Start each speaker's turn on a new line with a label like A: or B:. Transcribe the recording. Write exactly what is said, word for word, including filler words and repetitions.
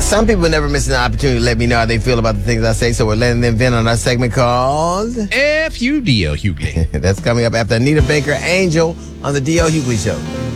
A: Some people never miss an opportunity to let me know how they feel about the things I say, so we're letting them vent on our segment called
B: F U D L Hughley.
A: That's coming up after Anita Baker Angel on the D L Hughley Show.